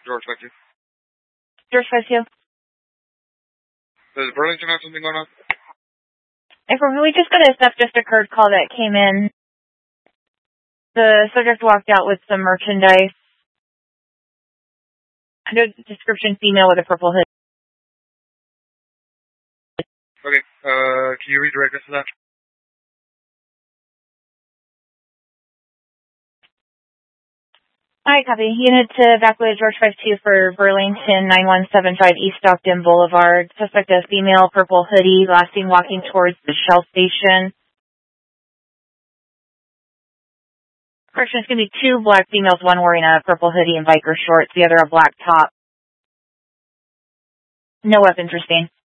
George 52. George 52. Does Burlington have something going on? We just got a stuff just occurred call that came in. The subject walked out with some merchandise. Under description, female with a purple hood. Okay, can you redirect us to that? Alright, copy. Unit to evacuate George 52 for Burlington 9175 East Stockton Boulevard. Suspect a female, purple hoodie, last seen walking towards the Shell station. Correction, it's going to be two black females, one wearing a purple hoodie and biker shorts, the other a black top. No weapons were seen.